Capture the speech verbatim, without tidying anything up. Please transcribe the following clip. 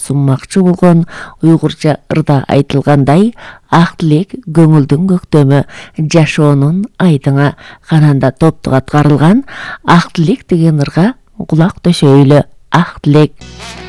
сунмакчы болгон уйгурча ырда айтылгандай, ак тилек көңүлдүн көктөмү, жашоонун айдыңа кананда топтук аткарылган ак тилек деген ырга кулак төшөйлү. Ак тилек.